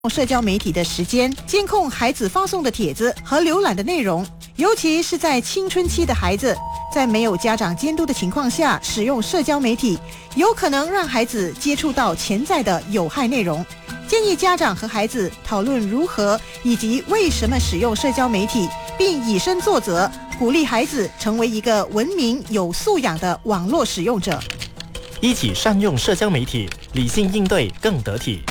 社交媒体的时间，监控孩子发送的帖子和浏览的内容，尤其是在青春期的孩子，在没有家长监督的情况下使用社交媒体，有可能让孩子接触到潜在的有害内容。建议家长和孩子讨论如何以及为什么使用社交媒体，并以身作则，鼓励孩子成为一个文明有素养的网络使用者。 一起善用社交媒体，理性应对更得体。